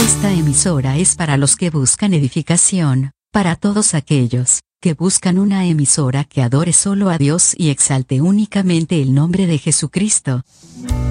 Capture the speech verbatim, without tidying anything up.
Esta emisora es para los que buscan edificación, para todos aquellos que buscan una emisora que adore solo a Dios y exalte únicamente el nombre de Jesucristo.